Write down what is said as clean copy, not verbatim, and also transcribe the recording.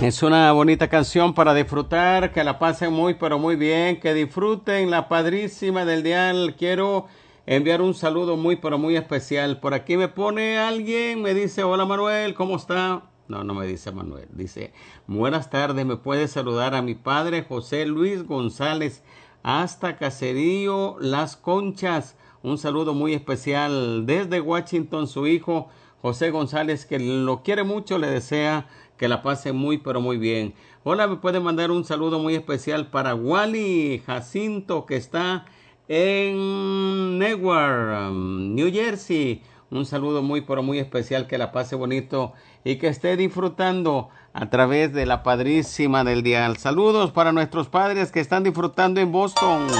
Es una bonita canción para disfrutar, que la pasen muy pero muy bien, que disfruten la padrísima del dial. Quiero enviar un saludo muy pero muy especial. Por aquí me pone alguien, me dice, hola Manuel, ¿cómo está? No, no me dice Manuel, dice, buenas tardes, me puede saludar a mi padre José Luis González hasta Caserío Las Conchas. Un saludo muy especial desde Washington, su hijo José González, que lo quiere mucho, le desea que la pase muy pero muy bien. Hola, me puede mandar un saludo muy especial para Wally Jacinto, que está en Newark, New Jersey. Un saludo muy pero muy especial, que la pase bonito y que esté disfrutando a través de la padrísima del dial. Saludos para nuestros padres que están disfrutando en Boston.